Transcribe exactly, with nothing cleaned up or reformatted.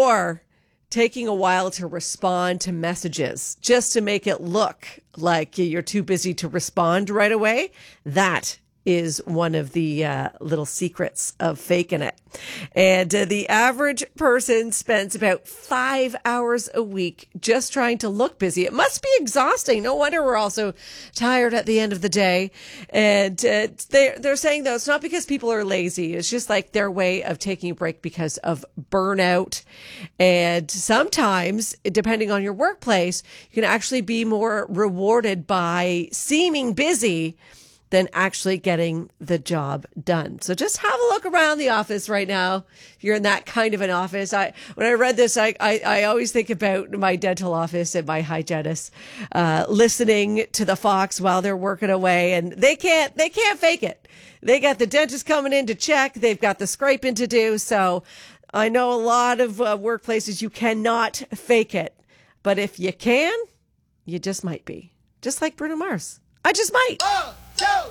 Or taking a while to respond to messages just to make it look like you're too busy to respond right away. That is one of the uh, little secrets of faking it. And uh, the average person spends about five hours a week just trying to look busy. It must be exhausting. No wonder we're all so tired at the end of the day. And uh, they're, they're saying, though, it's not because people are lazy. It's just like their way of taking a break because of burnout. And sometimes, depending on your workplace, you can actually be more rewarded by seeming busy than actually getting the job done. So just have a look around the office right now. If you're in that kind of an office. I, when I read this, I, I, I always think about my dental office and my hygienist, uh, listening to the Fox while they're working away, and they can't, they can't fake it. They got the dentist coming in to check. They've got the scraping to do. So I know a lot of uh, workplaces you cannot fake it, but if you can, you just might be. Just like Bruno Mars. I just might. One, two,